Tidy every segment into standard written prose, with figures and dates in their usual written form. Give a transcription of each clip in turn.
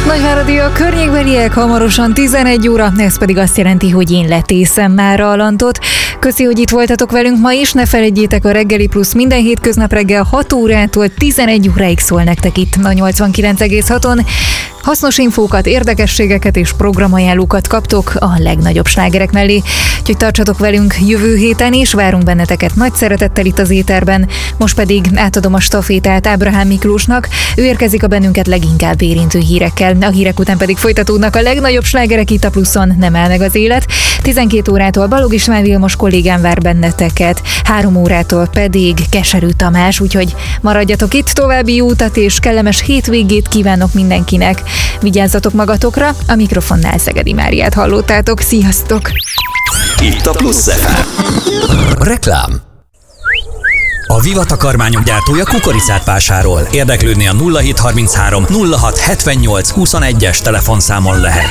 Nagyváradi a környékbeliek hamarosan 11 óra, ez pedig azt jelenti, hogy én letészem már a Lantot. Köszi, hogy itt voltatok velünk ma is, ne felejtjétek, a Reggeli Plusz minden hétköznap reggel 6 órától 11 óráig szól nektek itt a 89,6-on. Hasznos infókat, érdekességeket és programajánlókat kaptok a legnagyobb slágerek mellé. Úgyhogy tartsatok velünk jövő héten is, várunk benneteket nagy szeretettel itt az éterben. Most pedig átadom a stafétát Ábrahám Miklósnak, ő érkezik a bennünket leginkább érintő hírekkel. A hírek után pedig folytatódnak a legnagyobb slágerek itt a Pluszon, nem áll meg az élet. 12 órától Balog István Vilmos kollégám vár benneteket, 3 órától pedig Keserű Tamás, úgyhogy maradjatok itt, további jó utat és kellemes hétvégét kívánok mindenkinek. Vigyázzatok magatokra, a mikrofonnál Szegedi Máriát hallottátok, sziasztok! Itt a Plusz FM. Reklám. A Viva takarmányok gyártója kukoricát vásárol. Érdeklődni a 0733 06 78 21-es telefonszámon lehet.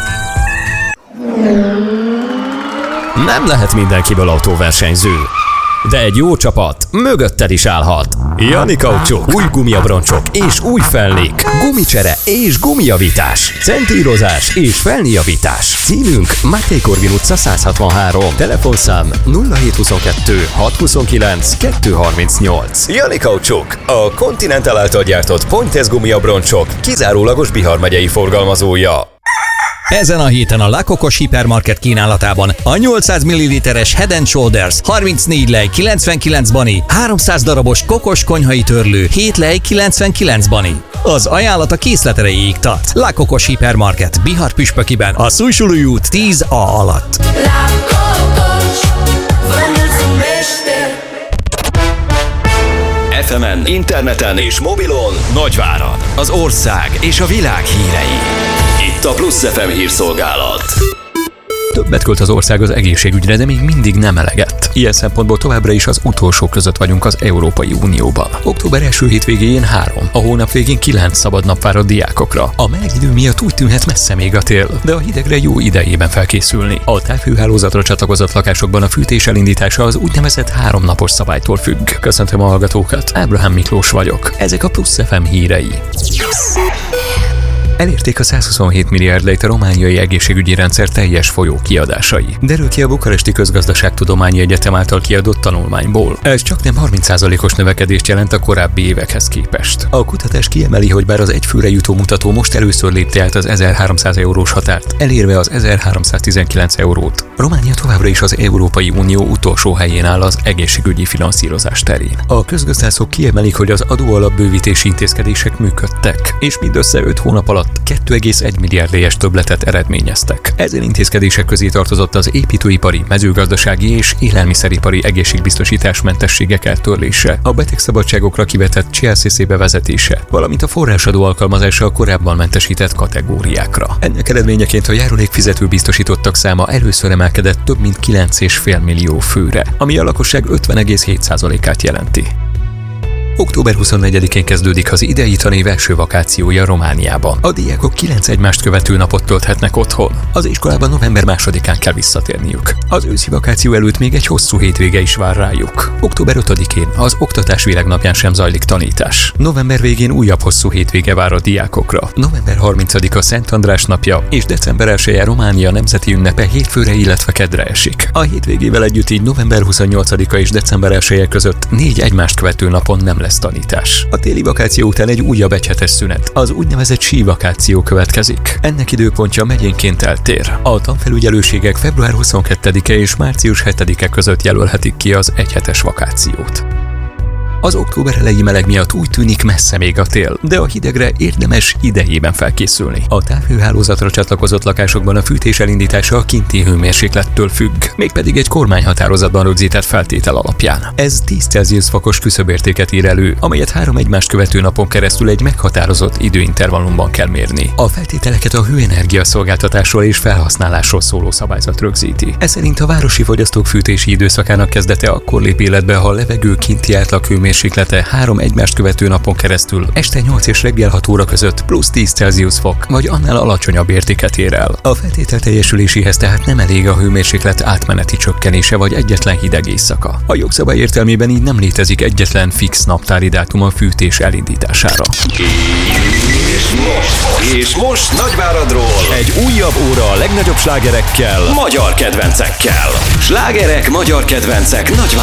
Nem lehet mindenkiből autóversenyző, de egy jó csapat mögötted is állhat. Jani Kaucsok, új gumiabroncsok és új felnék, gumicsere és gumijavítás, centírozás és felnéjavítás. Címünk Máté Korvin utca 163, telefonszám 0722 629 238. Jani Kaucsok, a Continental által gyártott Pointez gumiabroncsok kizárólagos Bihar megyei forgalmazója. Ezen a héten a La Cocos hipermarket kínálatában a 800 ml-es Head & Shoulders 34 lej 99 bani, 300 darabos kokos konyhai törlő 7 lej 99 bani. Az ajánlat a készleterejéig tart. La Cocos hipermarket Bihar püspökiben, a Szújsulúj út 10A alatt. La Cocos, FM-en, interneten és mobilon Nagyvárad, az ország és a világ hírei. Itt a Plusz FM hírszolgálat. Többet költ az ország az egészségügyre, de még mindig nem eleget. Ilyen szempontból továbbra is az utolsók között vagyunk az Európai Unióban. Október első hétvégén 3, a hónap végén 9 szabad nap vár a diákokra. A meleg idő miatt úgy tűnhet messze még a tél, de a hidegre jó idejében felkészülni. A távhőhálózatra csatlakozott lakásokban a fűtés elindítása az úgynevezett 3 napos szabálytól függ. Köszöntöm a hallgatókat, Ábrahám Miklós vagyok. Ezek a Plusz FM hírei. Elérték a 127 milliárd lejt a romániai egészségügyi rendszer teljes folyó kiadásai. Derül ki a Bukaresti Közgazdaságtudományi Egyetem által kiadott tanulmányból. Ez csaknem 30%-os növekedést jelent a korábbi évekhez képest. A kutatás kiemeli, hogy bár az egyfőre jutó mutató most először lépte át az 1300 eurós határt, elérve az 1319 eurót. Románia továbbra is az Európai Unió utolsó helyén áll az egészségügyi finanszírozás terén. A közgazdászok kiemelik, hogy az adóalapbővítési intézkedések működtek, és mindössze 5 hónap alatt 2,1 milliárd lejes többletet eredményeztek. Ezen intézkedések közé tartozott az építőipari, mezőgazdasági és élelmiszeripari egészségbiztosítás mentességek eltörlése, a betegszabadságokra kivetett CLCC bevezetése, valamint a forrásadó alkalmazása a korábban mentesített kategóriákra. Ennek eredményeként a járulékfizető biztosítottak száma először emelkedett több mint 9,5 millió főre, ami a lakosság 50,7%-át jelenti. Október 24-én kezdődik az idei tanév első vakációja Romániában. A diákok 9 egymást követő napot tölthetnek otthon. Az iskolában november 2-án kell visszatérniük. Az őszi vakáció előtt még egy hosszú hétvége is vár rájuk. Október 5-én, az Oktatás Világnapján sem zajlik tanítás. November végén újabb hosszú hétvége vár a diákokra. November 30-a Szent András napja és december 1-e Románia nemzeti ünnepe hétfőre, illetve kedre esik. A hétvégével együtt így november 28-a és december 1-e között 4 egymást követő napon nem lesz tanítás. A téli vakáció után egy újabb egyhetes szünet, az úgynevezett sívakáció következik. Ennek időpontja megyénként eltér. A tanfelügyelőségek február 22-e és március 7-e között jelölhetik ki az egyhetes vakációt. Az október elejé meleg miatt úgy tűnik messze még a tél, de a hidegre érdemes idejében felkészülni. A távhőhálózatra csatlakozott lakásokban a fűtés elindítása a kinti hőmérséklettől függ, mégpedig egy kormányhatározatban rögzített feltétel alapján. Ez 10 Celsius fokos küszöbértéket ír elő, amelyet 3 egymást követő napon keresztül egy meghatározott időintervallumban kell mérni. A feltételeket a hőenergia szolgáltatásról és felhasználásról szóló szabályzat rögzíti. Ez szerint a városi fogyasztók fűtési időszakának kezdete akkor lép életbe, ha a levegő kinti átlag hőmérséklete 3 egymást követő napon keresztül este 8 és reggel 6 óra között plusz 10 Celsius fok, vagy annál alacsonyabb értéket ér el. A feltétel teljesüléséhez tehát nem elég a hőmérséklet átmeneti csökkenése vagy egyetlen hideg éjszaka. A jogszabály értelmében így nem létezik egyetlen fix naptári dátum a fűtés elindítására. És most Nagyváradról egy újabb óra a legnagyobb slágerekkel, magyar kedvencekkel. Slágerek, magyar kedvencek Nagyvárad.